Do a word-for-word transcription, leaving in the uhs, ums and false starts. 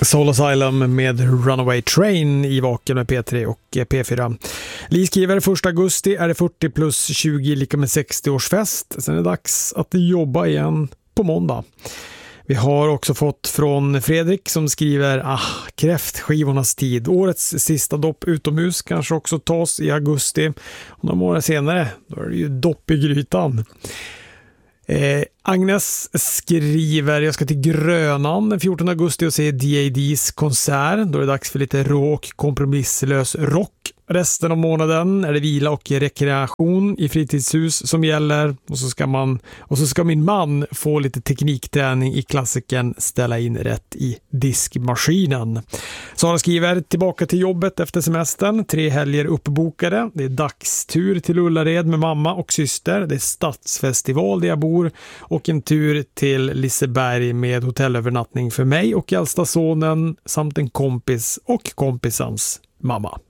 Soul Asylum med Runaway Train i Vaken med P tre och P fyra. Li skriver första augusti är det fyrtio plus tjugo lika med sextio års fest. Sen är det dags att jobba igen på måndag. Vi har också fått från Fredrik som skriver ah, kräftskivornas tid. Årets sista dopp utomhus kanske också tas i augusti. Och några månader senare då är det ju dopp i grytan. Eh, Agnes skriver jag ska till Grönan den fjortonde augusti och se D A D's konsert. Då är det dags för lite rå och kompromisslös rock. Resten av månaden är det vila och rekreation i fritidshus som gäller. Och så ska man och så ska min man få lite teknikträning i klassiken ställa in rätt i diskmaskinen. Sara skriver tillbaka till jobbet efter semestern. Tre helger uppbokade. Det är dagstur till Ullared med mamma och syster. Det är stadsfestival där jag bor. Och en tur till Liseberg med hotellövernattning för mig och äldsta sonen samt en kompis och kompisans mamma.